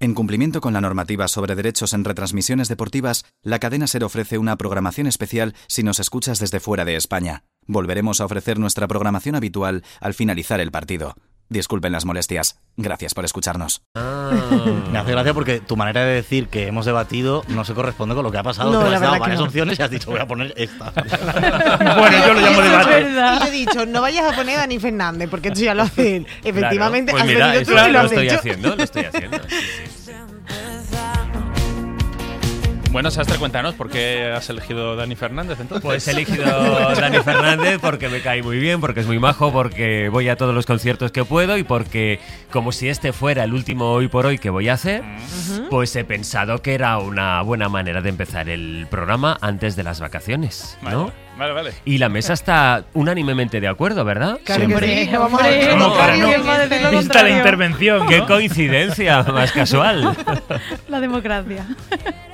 En cumplimiento con la normativa sobre derechos en retransmisiones deportivas, la cadena SER ofrece una programación especial si nos escuchas desde fuera de España. Volveremos a ofrecer nuestra programación habitual al finalizar el partido. Disculpen las molestias. Gracias por escucharnos. Me hace gracia porque tu manera de decir que hemos debatido no se corresponde con lo que ha pasado. No, te la has dado verdad que varias no. opciones y has dicho, voy a poner esta. Bueno, yo lo llamo debate. Y yo he dicho, no vayas a poner a Dani Fernández, porque eso ya lo hace él. Efectivamente, Claro, has pues mira, venido eso tú y lo lo has estoy hecho. haciendo, lo estoy haciendo. Sí, sí. Bueno, Sastre, cuéntanos, ¿por qué has elegido Dani Fernández entonces? Pues he elegido Dani Fernández porque me cae muy bien, porque es muy majo, porque voy a todos los conciertos que puedo y porque, como si este fuera el último hoy por hoy que voy a hacer, pues he pensado que era una buena manera de empezar el programa antes de las vacaciones, ¿no? Vale. Y la mesa está unánimemente de acuerdo, ¿verdad? Claro que Siempre. sí, no vamos a ver. ¿Cómo para no? ¿Quién va a decir lo Vista la contrario? intervención, ¿no? ¡Qué coincidencia más casual! La democracia.